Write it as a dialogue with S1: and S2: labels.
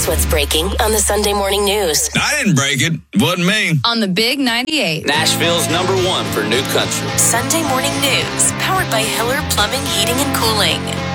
S1: Here's what's breaking on the Sunday Morning News.
S2: I didn't break it. Wasn't me.
S3: On the Big 98.
S4: Nashville's #1 for new country.
S1: Sunday Morning News, powered by Hiller Plumbing, Heating, and Cooling.